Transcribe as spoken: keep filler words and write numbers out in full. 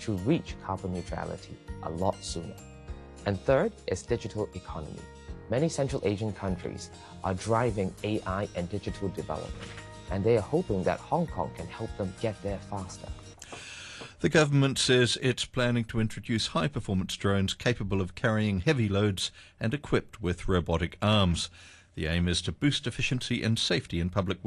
to reach carbon neutrality a lot sooner. And third is digital economy. Many Central Asian countries are driving A I and digital development, and they are hoping that Hong Kong can help them get there faster. The government says it's planning to introduce high-performance drones capable of carrying heavy loads and equipped with robotic arms. The aim is to boost efficiency and safety in public